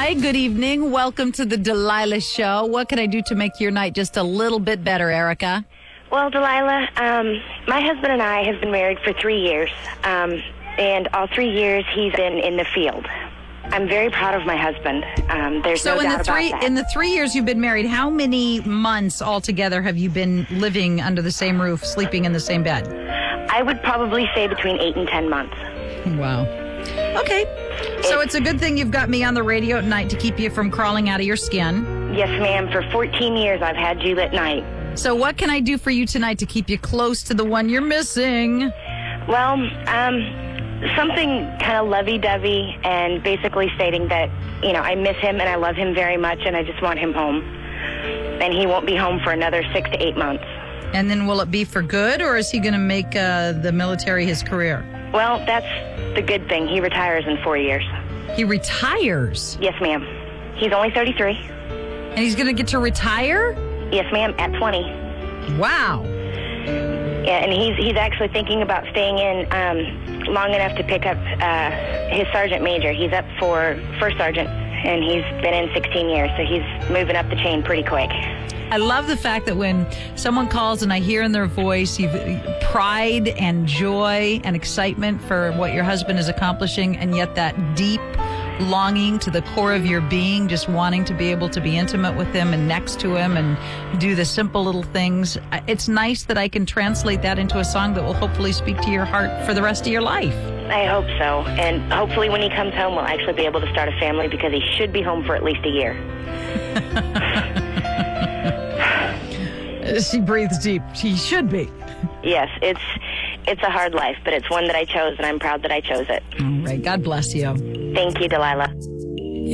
Hi, good evening. Welcome to the Delilah Show. What can I do to make your night just a little bit better, Erica? Well, Delilah, my husband and I have been married for 3 years, and all 3 years he's been in the field. I'm very proud of my husband. There's no doubt about that. In the 3 years you've been married, how many months altogether have you been living under the same roof, sleeping in the same bed? I would probably say between 8 and 10 months. Wow. Okay. So it's a good thing you've got me on the radio at night to keep you from crawling out of your skin. Yes, ma'am. For 14 years I've had you at night. So what can I do for you tonight to keep you close to the one you're missing? Well, something kind of lovey-dovey and basically stating that, I miss him and I love him very much and I just want him home. And he won't be home for another 6 to 8 months. And then will it be for good, or is he going to make the military his career? Well, that's the good thing. He retires in 4 years. He retires? Yes, ma'am. He's only 33. And he's going to get to retire? Yes, ma'am, at 20. Wow. Yeah, and he's actually thinking about staying in long enough to pick up his sergeant major. He's up for first sergeant, and he's been in 16 years, so he's moving up the chain pretty quick. I love the fact that when someone calls and I hear in their voice pride and joy and excitement for what your husband is accomplishing, and yet that deep longing to the core of your being, just wanting to be able to be intimate with him and next to him and do the simple little things. It's nice that I can translate that into a song that will hopefully speak to your heart for the rest of your life. I hope so. And hopefully when he comes home, we'll actually be able to start a family, because he should be home for at least a year. She breathes deep. She should be. Yes, it's a hard life, but it's one that I chose, and I'm proud that I chose it. All right. God bless you. Thank you, Delilah.